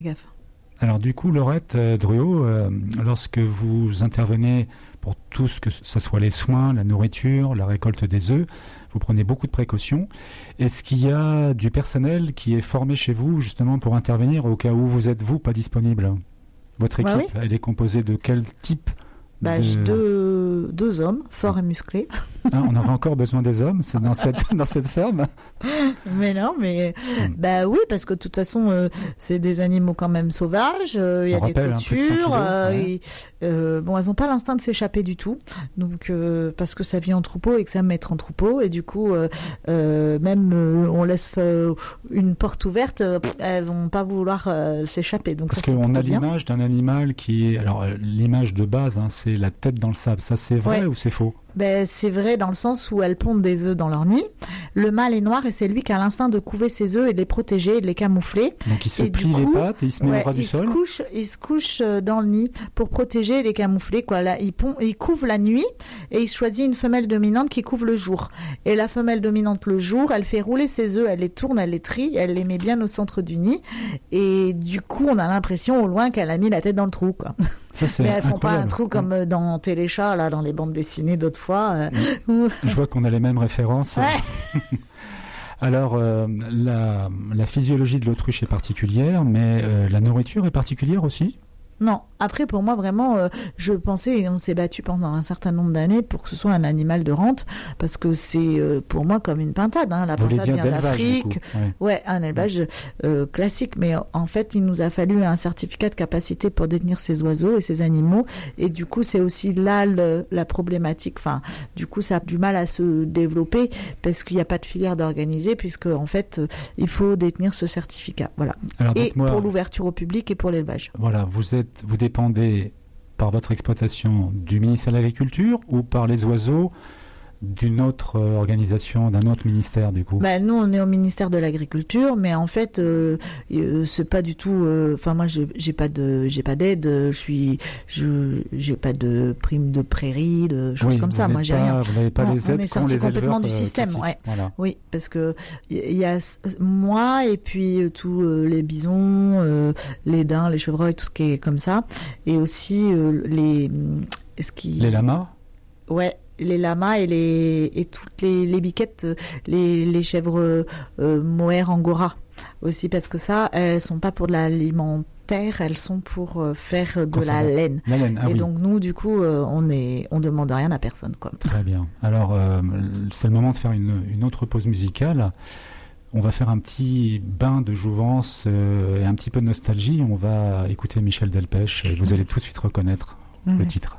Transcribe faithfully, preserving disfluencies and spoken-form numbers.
Gaffe. Alors du coup, Laurette euh, Druot, euh, lorsque vous intervenez pour tout ce que ce soit les soins, la nourriture, la récolte des œufs, vous prenez beaucoup de précautions. Est-ce qu'il y a du personnel qui est formé chez vous justement pour intervenir au cas où vous êtes vous pas disponible? Votre équipe, Bah oui. elle est composée de quel type Bah, de... j'ai deux, deux hommes forts et musclés. Ah, on aurait encore besoin des hommes, c'est dans cette, dans cette ferme. Mais non, mais Hmm. bah oui, parce que de toute façon, euh, c'est des animaux quand même sauvages. euh, Il y a On des rappelle, hein, plus de cent clôtures. kilos, euh, ouais. et, euh, bon, elles n'ont pas l'instinct de s'échapper du tout. Donc, euh, parce que ça vit en troupeau et que ça mettre en troupeau. Et du coup, euh, euh, même euh, on laisse euh, une porte ouverte, euh, pff, elles vont pas vouloir euh, s'échapper. Donc, Parce ça, c'est qu'on a plutôt bien. l'image d'un animal qui est... Alors, euh, l'image de base, hein, c'est la tête dans le sable. Ça, c'est vrai Ouais. ou c'est faux? Ben, c'est vrai dans le sens où elles pondent des œufs dans leur nid. Le mâle est noir et c'est lui qui a l'instinct de couver ses œufs et de les protéger et de les camoufler. Donc, il se Et du plie les coup, pattes et il se met Ouais, au ras du il se sol. couche, il se couche euh, dans le nid pour protéger et les camoufler, quoi. Là, il, pond, il couvre la nuit et il choisit une femelle dominante qui couvre le jour. Et la femelle dominante le jour, elle fait rouler ses œufs, elle les tourne, elle les trie, elle les met bien au centre du nid. Et du coup, on a l'impression au loin qu'elle a mis la tête dans le trou, quoi. Ça, c'est Mais elles font pas incroyable. un trou comme euh, dans Téléchat, là, dans les bandes dessinées d'autres fois. euh, où- Je vois qu'on a les mêmes références. Ouais. Alors, euh, la, la physiologie de l'autruche est particulière, mais euh, la nourriture est particulière aussi? Non, après pour moi vraiment, euh, je pensais et on s'est battu pendant un certain nombre d'années pour que ce soit un animal de rente parce que c'est euh, pour moi comme une pintade. Hein. La Vous voulez pintade dire vient d'élevage, du d'Afrique, coup. Ouais. ouais, un élevage euh, classique. Mais en fait, il nous a fallu un certificat de capacité pour détenir ces oiseaux et ces animaux. Et du coup, c'est aussi là le, la problématique. Enfin, du coup, ça a du mal à se développer parce qu'il n'y a pas de filière d'organiser puisque en fait, euh, il faut détenir ce certificat. Voilà. Alors, Et dites-moi, pour l'ouverture au public et pour l'élevage. voilà, vous êtes, vous dépendez par votre exploitation du ministère de l'Agriculture ou par les oiseaux d'une autre euh, organisation, d'un autre ministère du coup? Bah, nous, on est au ministère de l'Agriculture, mais en fait, euh, euh, c'est pas du tout. Enfin, moi, je- j'ai pas de, j'ai pas d'aide. Je suis, je, j'ai pas de prime de prairie, de choses Oui, comme vous ça. n'êtes Moi, j'ai pas- rien. Vous n'avez pas On- les on aides est qu'ont sorti les complètement éleveurs du euh, système, classiques. ouais. Voilà. Oui, parce que il y a s- moi et puis euh, tous euh, les bisons, euh, les daims, les chevreuils, tout ce qui est comme ça, et aussi euh, les, hum, ce qui. Les lamas? Ouais, les lamas et les et toutes les, les biquettes, euh, les, les chèvres euh, mohair angora aussi parce que ça, elles sont pas pour de l'alimentaire, elles sont pour euh, faire de la Conserver. laine. La laine, ah et oui. donc nous, du coup, euh, on est on demande rien à personne, quoi. Très bien. Alors, euh, c'est le moment de faire une, une autre pause musicale. On va faire un petit bain de jouvence euh, et un petit peu de nostalgie. On va écouter Michel Delpech et vous allez tout de suite reconnaître le Mhm. titre.